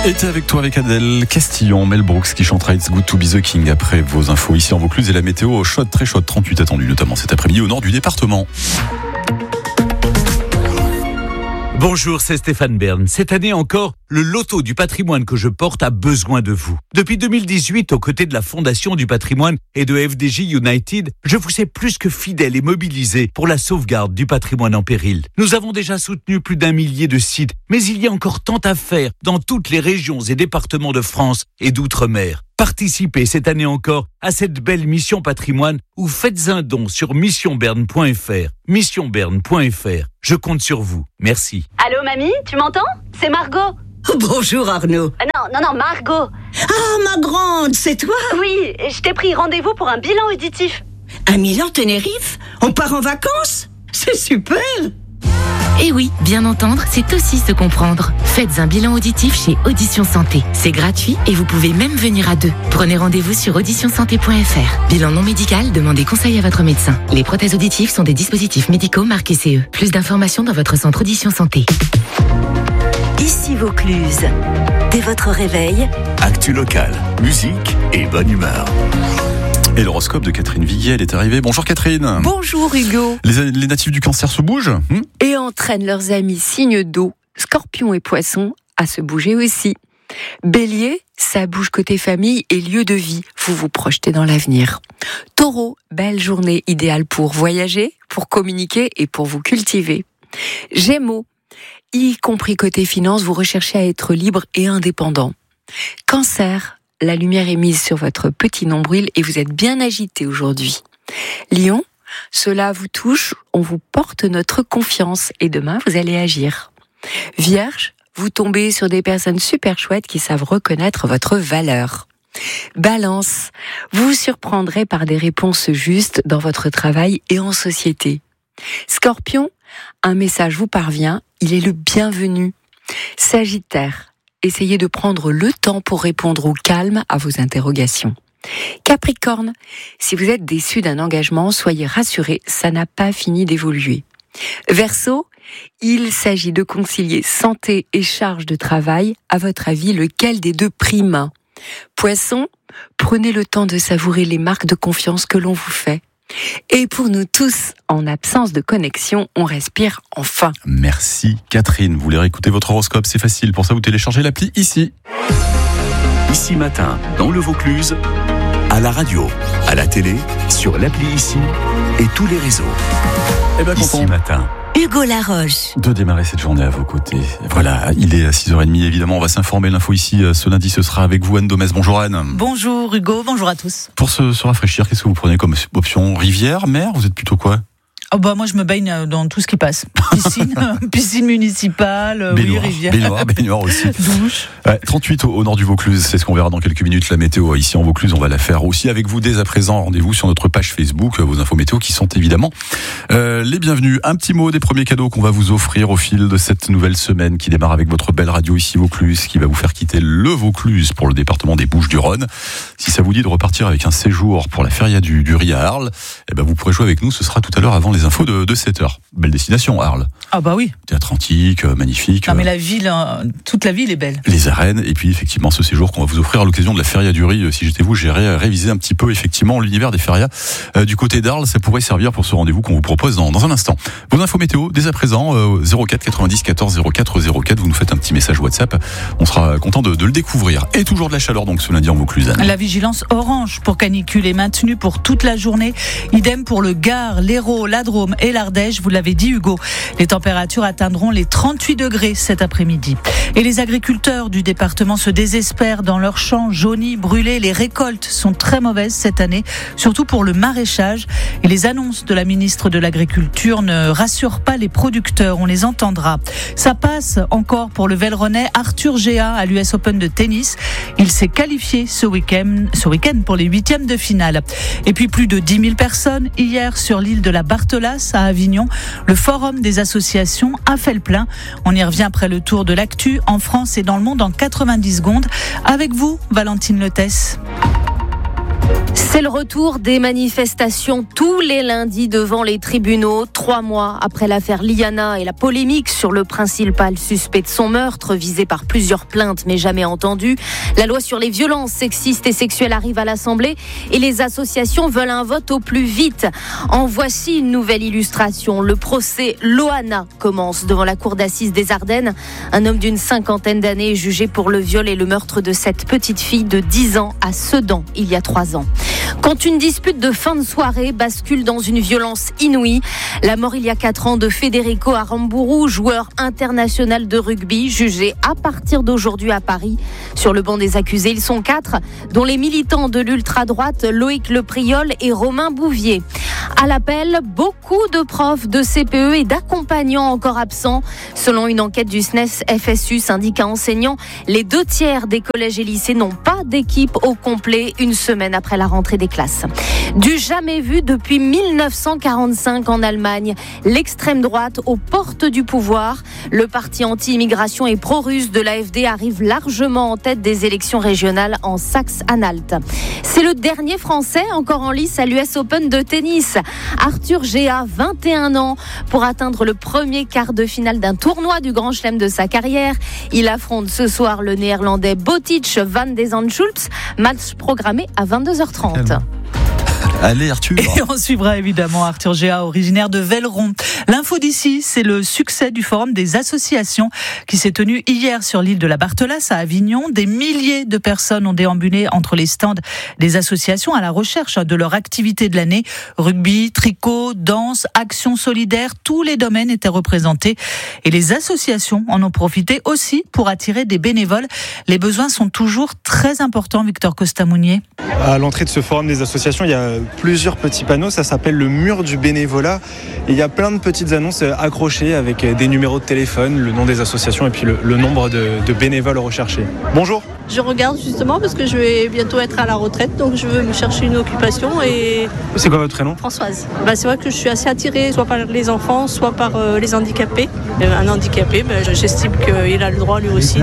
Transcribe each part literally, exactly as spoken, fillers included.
Était avec toi avec Adèle Castillon, Mel Brooks qui chantera It's Good to be the King après vos infos ici en Vaucluse et la météo chaude, très chaude, trente-huit attendue notamment cet après-midi au nord du département. Bonjour, c'est Stéphane Bern. Cette année encore, le loto du patrimoine que je porte a besoin de vous. Depuis deux mille dix-huit, aux côtés de la Fondation du patrimoine et de F D J United, je vous sais plus que fidèle et mobilisé pour la sauvegarde du patrimoine en péril. Nous avons déjà soutenu plus d'un millier de sites, mais il y a encore tant à faire dans toutes les régions et départements de France et d'outre-mer. Participez cette année encore à cette belle mission patrimoine ou faites un don sur mission berne point f r. mission berne point f r. Je compte sur vous. Merci. Allô mamie, tu m'entends? C'est Margot. Bonjour Arnaud. Euh, non, non, non, Margot. Ah, ma grande, c'est toi? Oui, je t'ai pris rendez-vous pour un bilan auditif. À Milan, Tenerife? On part en vacances? C'est super! Eh oui, bien entendre, c'est aussi se comprendre. Faites un bilan auditif chez Audition Santé. C'est gratuit et vous pouvez même venir à deux. Prenez rendez-vous sur audition santé point f r. Bilan non médical, demandez conseil à votre médecin. Les prothèses auditives sont des dispositifs médicaux marqués C E. Plus d'informations dans votre centre Audition Santé. Ici Vaucluse. Dès votre réveil, actu locale, musique et bonne humeur. Et l'horoscope de Catherine Viguiel est arrivé. Bonjour Catherine. Bonjour Hugo. Les, les natifs du cancer se bougent hmm et entraînent leurs amis signes d'eau, scorpions et poissons, à se bouger aussi. Bélier, ça bouge côté famille et lieu de vie. Vous vous projetez dans l'avenir. Taureau, belle journée idéale pour voyager, pour communiquer et pour vous cultiver. Gémeaux, y compris côté finance, vous recherchez à être libre et indépendant. Cancer, la lumière est mise sur votre petit nombril et vous êtes bien agité aujourd'hui. Lion, cela vous touche, on vous porte notre confiance et demain vous allez agir. Vierge, vous tombez sur des personnes super chouettes qui savent reconnaître votre valeur. Balance, vous vous surprendrez par des réponses justes dans votre travail et en société. Scorpion, un message vous parvient, il est le bienvenu. Sagittaire, essayez de prendre le temps pour répondre au calme à vos interrogations. Capricorne, si vous êtes déçu d'un engagement, soyez rassurés, ça n'a pas fini d'évoluer. Verseau, il s'agit de concilier santé et charge de travail. À votre avis, lequel des deux prime ? Poisson, prenez le temps de savourer les marques de confiance que l'on vous fait. Et pour nous tous, en absence de connexion, on respire enfin. Merci Catherine. Vous voulez réécouter votre horoscope, c'est facile. Pour ça, vous téléchargez l'appli ici. Ici Matin, dans le Vaucluse, à la radio, à la télé, sur l'appli Ici et tous les réseaux. Eh ben, Ici Matin. Hugo Laroche. De démarrer cette journée à vos côtés. Voilà, il est à six heures trente évidemment, on va s'informer. L'info ici, ce lundi, ce sera avec vous Anne Domez. Bonjour Anne. Bonjour Hugo, bonjour à tous. Pour se, se rafraîchir, qu'est-ce que vous prenez comme option? Rivière, mer, vous êtes plutôt quoi? Oh bah moi je me baigne dans tout ce qui passe. Piscine, piscine municipale, baignoire, oui, rivière. Baignoire, baignoire aussi. Douche. Ouais, trente-huit au, au nord du Vaucluse, c'est ce qu'on verra dans quelques minutes. La météo ici en Vaucluse, on va la faire aussi avec vous dès à présent. Rendez-vous sur notre page Facebook, vos infos météo qui sont évidemment euh, les bienvenus. Un petit mot des premiers cadeaux qu'on va vous offrir au fil de cette nouvelle semaine qui démarre avec votre belle radio ici Vaucluse, qui va vous faire quitter le Vaucluse pour le département des Bouches-du-Rhône. Si ça vous dit de repartir avec un séjour pour la feria du, du riz à Arles, eh ben vous pourrez jouer avec nous. Ce sera tout à l'heure avant les infos de, de sept heures. Belle destination, Arles. Ah bah oui. Théâtre antique, magnifique. Non mais la ville, toute la ville est belle. Les arènes, et puis effectivement ce séjour qu'on va vous offrir à l'occasion de la feria du riz. Si j'étais vous, j'irais réviser un petit peu effectivement l'univers des ferias euh, du côté d'Arles. Ça pourrait servir pour ce rendez-vous qu'on vous propose dans, dans un instant. Vos infos météo, dès à présent, euh, zéro quatre quatre-vingt-dix quatorze zéro quatre zéro quatre. Vous nous faites un petit message WhatsApp. On sera content de, de le découvrir. Et toujours de la chaleur donc ce lundi en Vaucluse. La vigilance orange pour canicule est maintenue pour toute la journée. Idem pour le Gard, l'Hérault, la Drôme et l'Ardèche. Vous l'avez dit Hugo, les températures atteindront les trente-huit degrés cet après-midi. Et les agriculteurs du département se désespèrent dans leurs champs jaunis, brûlés. Les récoltes sont très mauvaises cette année, surtout pour le maraîchage. Et les annonces de la ministre de l'Agriculture ne rassurent pas les producteurs, on les entendra. Ça passe encore pour le Vélronais Arthur Géa à l'U S Open de tennis. Il s'est qualifié ce week-end, ce week-end pour les huitièmes de finale. Et puis plus de dix mille personnes hier sur l'île de la Barthelasse à Avignon. Le forum des associations a fait le plein. On y revient après le tour de l'actu en France et dans le monde en quatre-vingt-dix secondes. Avec vous, Valentine Letès. C'est le retour des manifestations tous les lundis devant les tribunaux. Trois mois après l'affaire Liana et la polémique sur le principal suspect de son meurtre, visé par plusieurs plaintes mais jamais entendu. La loi sur les violences sexistes et sexuelles arrive à l'Assemblée et les associations veulent un vote au plus vite. En voici une nouvelle illustration. Le procès Loana commence devant la cour d'assises des Ardennes. Un homme d'une cinquantaine d'années est jugé pour le viol et le meurtre de cette petite fille de dix ans à Sedan il y a trois ans. Quand une dispute de fin de soirée bascule dans une violence inouïe, la mort il y a quatre ans de Federico Aramburu, joueur international de rugby, jugé à partir d'aujourd'hui à Paris. Sur le banc des accusés, ils sont quatre, dont les militants de l'ultra-droite Loïc Lepriol et Romain Bouvier. À l'appel, beaucoup de profs de C P E et d'accompagnants encore absents. Selon une enquête du S N E S F S U, syndicat enseignant, les deux tiers des collèges et lycées n'ont pas d'équipe au complet une semaine après la rentrée des classes. Du jamais vu depuis mille neuf cent quarante-cinq en Allemagne, l'extrême droite aux portes du pouvoir. Le parti anti-immigration et pro-russe de l'A F D arrive largement en tête des élections régionales en Saxe-Anhalt. C'est le dernier Français encore en lice à l'U S Open de tennis. Arthur Géa, vingt et un ans, pour atteindre le premier quart de finale d'un tournoi du Grand Chelem de sa carrière. Il affronte ce soir le néerlandais Botic van de Zandschulp, match programmé à vingt-deux heures trente. Allez Arthur. Et on suivra évidemment Arthur Géa, originaire de Velleron. L'info d'ici, c'est le succès du forum des associations qui s'est tenu hier sur l'île de la Barthelasse à Avignon. Des milliers de personnes ont déambulé entre les stands des associations à la recherche de leur activité de l'année. Rugby, tricot, danse, action solidaire, tous les domaines étaient représentés. Et les associations en ont profité aussi pour attirer des bénévoles. Les besoins sont toujours très importants, Victor Costa-Mounier. À l'entrée de ce forum des associations, il y a plusieurs petits panneaux, ça s'appelle le mur du bénévolat. Et il y a plein de petites annonces accrochées avec des numéros de téléphone, le nom des associations et puis le, le nombre de, de bénévoles recherchés. Bonjour. Je regarde justement parce que je vais bientôt être à la retraite, donc je veux me chercher une occupation. Et c'est quoi votre prénom ? Françoise. Bah, c'est vrai que je suis assez attirée soit par les enfants, soit par euh, les handicapés. Un handicapé, bah, j'estime qu'il a le droit lui aussi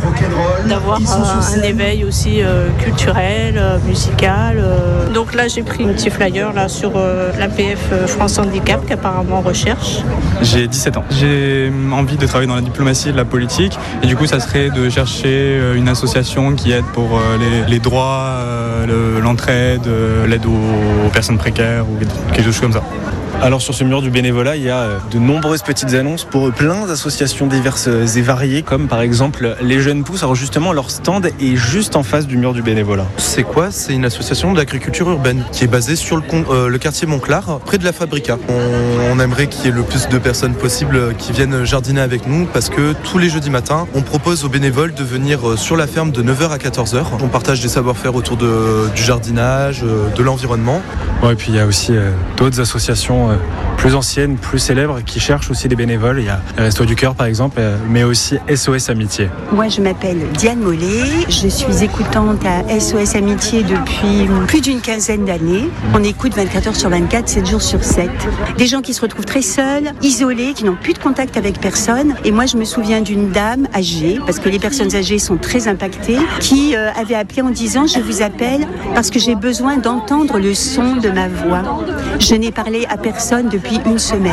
de, d'avoir euh, un éveil aussi euh, culturel, euh, musical. Euh. Donc là j'ai pris un petit flyer là, sur euh, l'A P F France Handicap qu'apparemment recherche. J'ai dix-sept ans. J'ai envie de travailler dans la diplomatie et de la politique et du coup ça serait de chercher une association qui aide pour les, les droits, le, l'entraide, l'aide aux, aux personnes précaires ou quelque chose comme ça. Alors sur ce mur du bénévolat, il y a de nombreuses petites annonces pour plein d'associations diverses et variées, comme par exemple les Jeunes Pousses. Alors justement, leur stand est juste en face du mur du bénévolat. C'est quoi ? C'est une association d'agriculture urbaine qui est basée sur le, euh, le quartier Montclar, près de la Fabrica. On, on aimerait qu'il y ait le plus de personnes possible qui viennent jardiner avec nous parce que tous les jeudis matins, on propose aux bénévoles de venir sur la ferme de neuf heures à quatorze heures. On partage des savoir-faire autour de, du jardinage, de l'environnement. Ouais, et puis il y a aussi euh, d'autres associations euh, plus anciennes, plus célèbres qui cherchent aussi des bénévoles. Il y a les Restos du Cœur par exemple, euh, mais aussi S O S Amitié. Moi je m'appelle Diane Mollet, je suis écoutante à S O S Amitié depuis plus d'une quinzaine d'années. On écoute vingt-quatre heures sur vingt-quatre, sept jours sur sept. Des gens qui se retrouvent très seuls, isolés, qui n'ont plus de contact avec personne. Et moi je me souviens d'une dame âgée, parce que les personnes âgées sont très impactées, qui euh, avait appelé en disant « Je vous appelle parce que j'ai besoin d'entendre le son de ma voix. Je n'ai parlé à personne depuis une semaine. »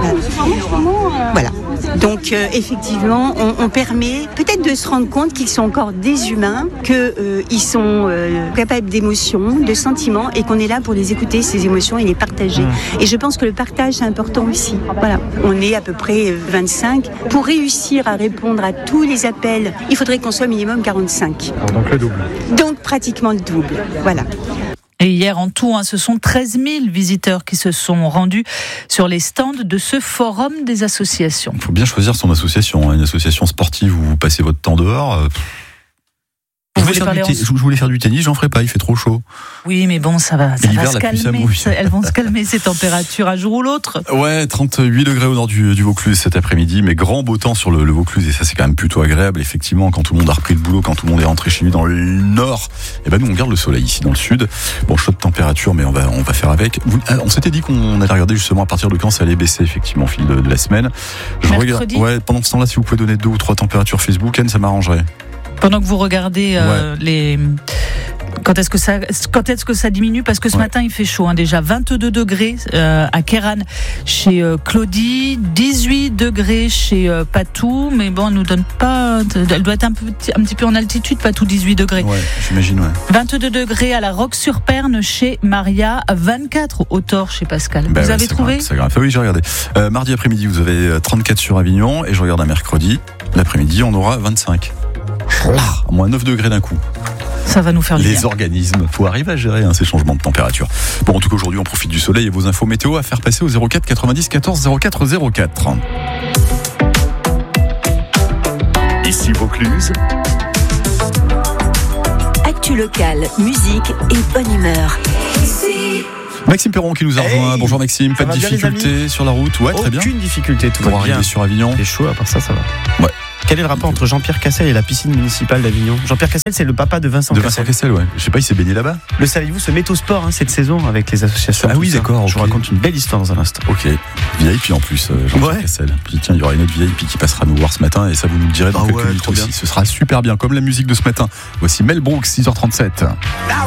Voilà. Donc euh, effectivement, on, on permet peut-être de se rendre compte qu'ils sont encore des humains, qu'ils euh, sont euh, capables d'émotions, de sentiments, et qu'on est là pour les écouter, ces émotions, et les partager. Mmh. Et je pense que le partage, c'est important aussi. Voilà. On est à peu près vingt-cinq. Pour réussir à répondre à tous les appels, il faudrait qu'on soit minimum quarante-cinq. Alors donc le double. Donc pratiquement le double. Voilà. Et hier, en tout, hein, ce sont treize mille visiteurs qui se sont rendus sur les stands de ce forum des associations. Il faut bien choisir son association. Hein. Une association sportive où vous passez votre temps dehors. Euh... Je voulais, faire du t- je voulais faire du tennis, j'en ferai pas, il fait trop chaud. Oui, mais bon, ça va, ça va se calmer. Elles vont se calmer, ces températures, un jour ou l'autre. Ouais, trente-huit degrés au nord du, du Vaucluse cet après-midi, mais grand beau temps sur le, le Vaucluse, et ça c'est quand même plutôt agréable. Effectivement, quand tout le monde a repris le boulot, quand tout le monde est rentré chez lui dans le nord, et ben nous on garde le soleil ici dans le sud. Bon, chaude température, mais on va, on va faire avec. Vous, on s'était dit qu'on allait regarder justement à partir de quand ça allait baisser, effectivement, au fil de, de la semaine. Je regarde, ouais, pendant ce temps-là, si vous pouvez donner deux ou trois températures Facebook, Anne, ça m'arrangerait. Pendant que vous regardez euh, ouais. les Quand est-ce que ça, quand est-ce que ça diminue? Parce que ce ouais. matin il fait chaud, hein, déjà vingt-deux degrés euh, à Kéran chez euh, Claudie, dix-huit degrés chez euh, Patou, mais bon, elle nous donne pas. Elle doit être un, peu, un petit peu en altitude, Patou, dix-huit degrés. Ouais, j'imagine, ouais. vingt-deux degrés à la Roque-sur-Perne chez Maria, vingt-quatre au Thor chez Pascal. Ben vous ouais, avez c'est trouvé? grave, c'est grave. Oui, j'ai regardé. Euh, mardi après-midi, vous avez trente-quatre sur Avignon, et je regarde un mercredi. L'après-midi, on aura vingt-cinq. Là, moins neuf degrés d'un coup. Ça va nous faire du bien. Les organismes, faut arriver à gérer hein, ces changements de température. Bon, en tout cas, aujourd'hui, on profite du soleil et vos infos météo à faire passer au zéro quatre quatre-vingt-dix quatorze zéro quatre zéro quatre. Ici Vaucluse. Actu locale, musique et bonne humeur. Maxime Perron qui nous a rejoint. Hey, bonjour Maxime, pas de difficulté sur la route? Ouais, très bien. Aucune difficulté, tout pour va bien. Arriver sur Avignon. C'est chaud, à part ça, ça va. Ouais. Quel est le rapport entre Jean-Pierre Cassel et la piscine municipale d'Avignon? Jean-Pierre Cassel, c'est le papa de Vincent de Cassel. De Vincent Cassel, ouais. Je sais pas, il s'est baigné là-bas. Le savez-vous, se met au sport hein, cette saison avec les associations. Ah oui, d'accord. Okay. Je vous raconte une belle histoire dans un instant. Ok. V I P en plus, euh, Jean-Pierre ouais. Cassel. Puis tiens, il y aura une autre V I P qui passera nous voir ce matin et ça vous nous le direz dans ah quelques ouais, minutes aussi. Bien. Ce sera super bien, comme la musique de ce matin. Voici Mel Brooks, six heures trente-sept.